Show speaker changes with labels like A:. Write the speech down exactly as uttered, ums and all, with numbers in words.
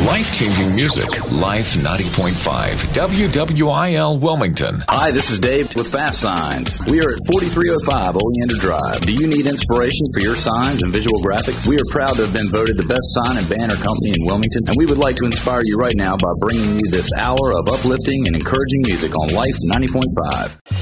A: Life-changing music. Life ninety point five. W W I L Wilmington.
B: Hi, this is Dave with Fast Signs. We are at forty-three oh five Oleander Drive. Do you need inspiration for your signs and visual graphics? We are proud to have been voted the best sign and banner company in Wilmington, and we would like to inspire you right now by bringing you this hour of uplifting and encouraging music on Life ninety point five.